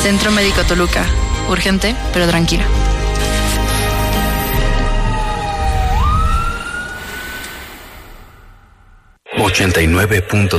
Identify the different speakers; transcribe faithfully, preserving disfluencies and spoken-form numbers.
Speaker 1: Centro Médico Toluca. Urgente, pero tranquila.
Speaker 2: ochenta y nueve punto